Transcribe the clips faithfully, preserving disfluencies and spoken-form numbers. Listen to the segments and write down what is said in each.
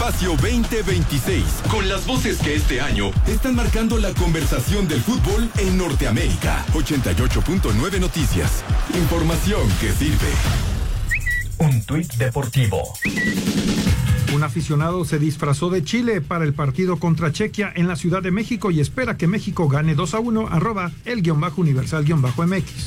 Espacio veinte veintiséis, con las voces que este año están marcando la conversación del fútbol en Norteamérica. ochenta y ocho punto nueve Noticias. Información que sirve. Un tuit deportivo. Un aficionado se disfrazó de Chile para el partido contra Chequia en la Ciudad de México y espera que México gane dos a uno, arroba el guión bajo universal guión bajo M X.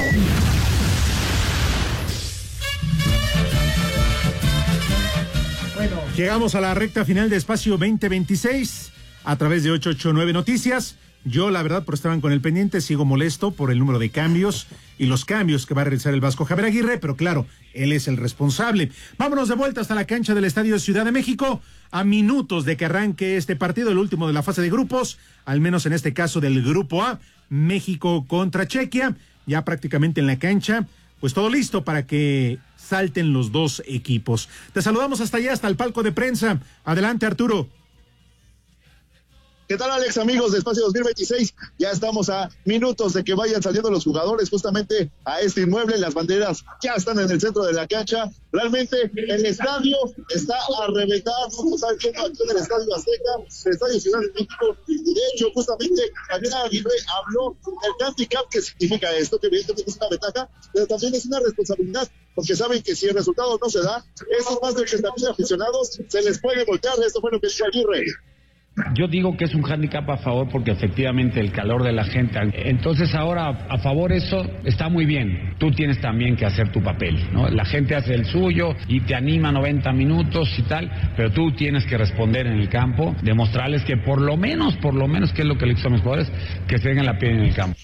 Bueno, llegamos a la recta final de Espacio veinte veintiséis a través de ochocientos ochenta y nueve Noticias. Yo, la verdad, por estar con el pendiente, sigo molesto por el número de cambios y los cambios que va a realizar el Vasco Javier Aguirre, pero claro, él es el responsable. Vámonos de vuelta hasta la cancha del Estadio Ciudad de México, a minutos de que arranque este partido, el último de la fase de grupos, al menos en este caso del Grupo A, México contra Chequia, ya prácticamente en la cancha, pues todo listo para que salten los dos equipos. Te saludamos hasta allá, hasta el palco de prensa. Adelante, Arturo. ¿Qué tal, Alex, amigos de Espacio dos mil veintiséis? Ya estamos a minutos de que vayan saliendo los jugadores justamente a este inmueble. Las banderas ya están en el centro de la cancha. Realmente el estadio está a reventar. Vamos a ver qué aquí en el Estadio Azteca, el Estadio Ciudad de México. De hecho, justamente Javier Aguirre habló del handicap, que significa esto, que evidentemente es una ventaja, pero también es una responsabilidad, porque saben que si el resultado no se da, esos más de ochenta mil aficionados se les puede voltear. Esto fue lo que dijo Aguirre. Yo digo que es un hándicap a favor porque efectivamente el calor de la gente. Entonces ahora a favor eso está muy bien. Tú tienes también que hacer tu papel, ¿no? La gente hace el suyo y te anima noventa minutos y tal, pero tú tienes que responder en el campo, demostrarles que por lo menos, por lo menos, que es lo que le hizo a mis jugadores, que se den la piel en el campo.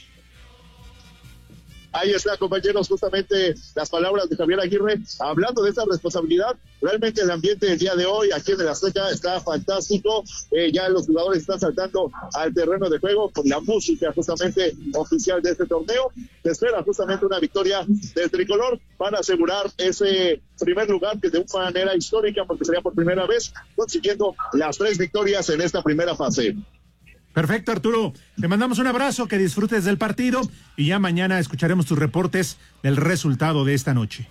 Ahí está, compañeros, justamente las palabras de Javier Aguirre hablando de esta responsabilidad. Realmente el ambiente del día de hoy aquí en el Azteca está fantástico. Eh, ya los jugadores están saltando al terreno de juego con la música justamente oficial de este torneo. Se espera justamente una victoria del tricolor para asegurar ese primer lugar, que de una manera histórica, porque sería por primera vez consiguiendo las tres victorias en esta primera fase. Perfecto, Arturo. Te mandamos un abrazo, que disfrutes del partido y ya mañana escucharemos tus reportes del resultado de esta noche.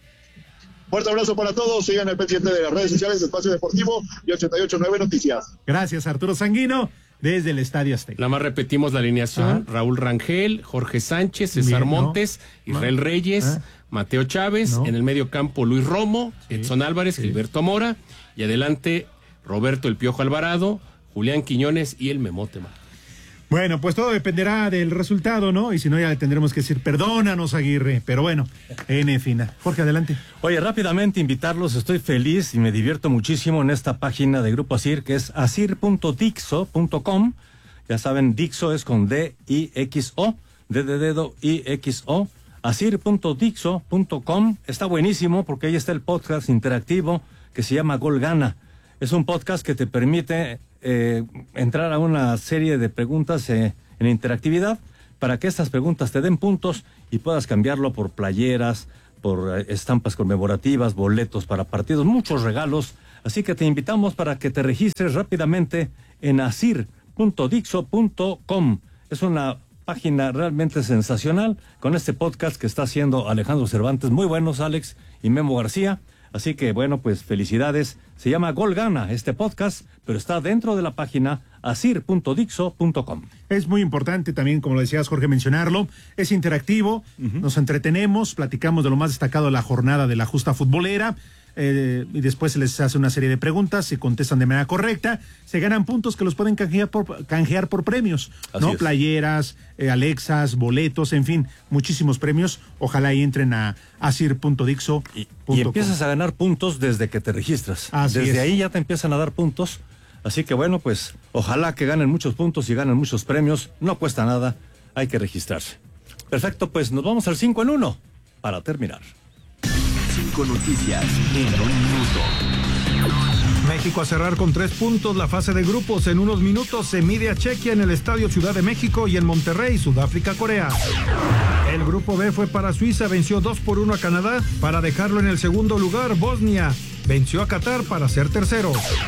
Fuerte abrazo para todos. Sigan el pendiente de las redes sociales de Espacio Deportivo y ochenta y ocho punto nueve Noticias. Gracias, Arturo Sanguino, desde el Estadio Azteca. Nada más repetimos la alineación. ¿Ah? Raúl Rangel, Jorge Sánchez, César Bien, Montes, no. Israel no. Reyes, ¿Ah? Mateo Chávez, no. En el medio campo Luis Romo, sí. Edson Álvarez, sí. Gilberto Mora, y adelante Roberto El Piojo Alvarado, Julián Quiñones y el Memote Mar. Bueno, pues todo dependerá del resultado, ¿no? Y si no, ya le tendremos que decir, perdónanos, Aguirre. Pero bueno, en fin. Jorge, adelante. Oye, rápidamente invitarlos, estoy feliz y me divierto muchísimo en esta página de Grupo Asir, que es asir punto dixo punto com. Ya saben, Dixo es con D I X O, D de dedo I X O. asir punto dixo punto com. Está buenísimo porque ahí está el podcast interactivo que se llama Gol Gana. Es un podcast que te permite eh, entrar a una serie de preguntas eh, en interactividad para que estas preguntas te den puntos y puedas cambiarlo por playeras, por eh, estampas conmemorativas, boletos para partidos, muchos regalos. Así que te invitamos para que te registres rápidamente en asir punto dixo punto com. Es una página realmente sensacional con este podcast que está haciendo Alejandro Cervantes. Muy buenos, Alex y Memo García. Así que, bueno, pues felicidades. Se llama Gol Gana este podcast, pero está dentro de la página asir punto dixo punto com. Es muy importante también, como lo decías, Jorge, mencionarlo. Es interactivo, uh-huh. Nos entretenemos, platicamos de lo más destacado de la jornada de la justa futbolera. Eh, y después se les hace una serie de preguntas, se contestan de manera correcta, se ganan puntos que los pueden canjear por, canjear por premios, Así ¿no? Es. Playeras, eh, Alexas, boletos, en fin, muchísimos premios. Ojalá y entren a asir punto dixo punto com. Y, y empiezas a ganar puntos desde que te registras. Así desde es. ahí ya te empiezan a dar puntos. Así que bueno, pues ojalá que ganen muchos puntos y ganen muchos premios. No cuesta nada, hay que registrarse. Perfecto, pues nos vamos al cinco en uno para terminar. Cinco noticias en un minuto. México a cerrar con tres puntos la fase de grupos. En unos minutos se mide a Chequia en el Estadio Ciudad de México y en Monterrey, Sudáfrica, Corea. El grupo B fue para Suiza, venció dos por uno a Canadá para dejarlo en el segundo lugar. Bosnia venció a Qatar para ser tercero.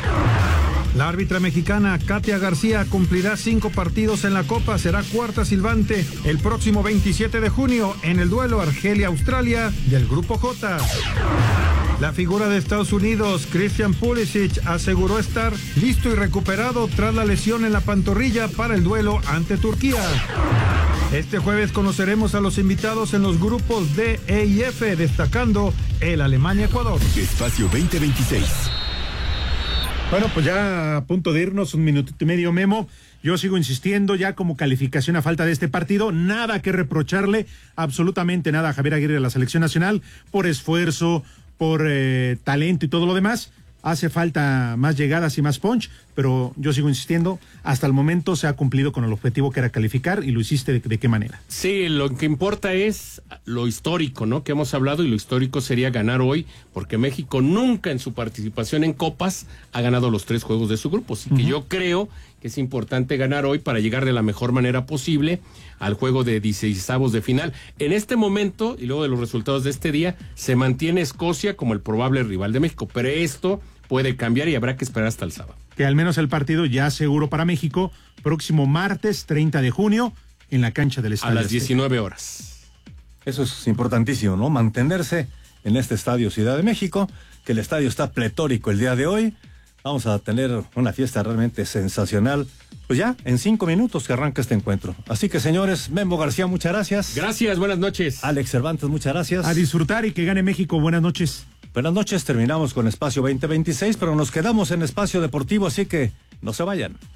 La árbitra mexicana Katia García cumplirá cinco partidos en la Copa, será cuarta silbante el próximo veintisiete de junio en el duelo Argelia-Australia del Grupo J. La figura de Estados Unidos, Christian Pulisic, aseguró estar listo y recuperado tras la lesión en la pantorrilla para el duelo ante Turquía. Este jueves conoceremos a los invitados en los grupos D, E y F, destacando el Alemania-Ecuador. Espacio veinte veintiséis. Bueno, pues ya a punto de irnos, un minutito y medio, Memo. Yo sigo insistiendo, ya como calificación a falta de este partido, nada que reprocharle, absolutamente nada a Javier Aguirre de la Selección Nacional, por esfuerzo, por eh, talento y todo lo demás. Hace falta más llegadas y más punch, pero yo sigo insistiendo, hasta el momento se ha cumplido con el objetivo que era calificar, y lo hiciste de, de qué manera. Sí, lo que importa es lo histórico, ¿no? Que hemos hablado, y lo histórico sería ganar hoy, porque México nunca en su participación en Copas ha ganado los tres juegos de su grupo, así que uh-huh. yo creo que es importante ganar hoy para llegar de la mejor manera posible al juego de dieciseisavos de final. En este momento, y luego de los resultados de este día, se mantiene Escocia como el probable rival de México, pero esto puede cambiar y habrá que esperar hasta el sábado. Que al menos el partido ya seguro para México, próximo martes treinta de junio, en la cancha del Estadio a las diecinueve horas. Eso es importantísimo, ¿no? Mantenerse en este Estadio Ciudad de México, que el estadio está pletórico el día de hoy. Vamos a tener una fiesta realmente sensacional, pues ya en cinco minutos que arranca este encuentro. Así que, señores, Memo García, muchas gracias. Gracias, buenas noches. Alex Cervantes, muchas gracias. A disfrutar y que gane México, buenas noches. Buenas noches, terminamos con Espacio veinte veintiséis, pero nos quedamos en Espacio Deportivo, así que no se vayan.